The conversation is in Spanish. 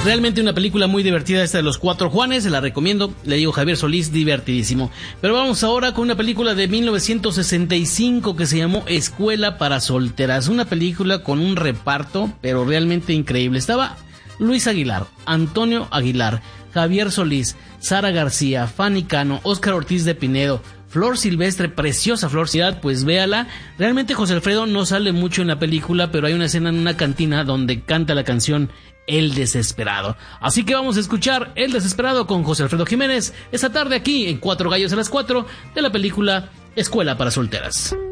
Realmente una película muy divertida esta de Los Cuatro Juanes, se la recomiendo, le digo Javier Solís, divertidísimo. Pero vamos ahora con una película de 1965 que se llamó Escuela para Solteras, una película con un reparto pero realmente increíble. Estaba Luis Aguilar, Antonio Aguilar, Javier Solís, Sara García, Fanny Cano, Óscar Ortiz de Pinedo, Flor Silvestre, preciosa Flor Silvestre, pues véala. Realmente José Alfredo no sale mucho en la película, pero hay una escena en una cantina donde canta la canción El Desesperado. Así que vamos a escuchar El Desesperado con José Alfredo Jiménez esta tarde aquí en Cuatro Gallos a las 4 de la película Escuela para Solteras.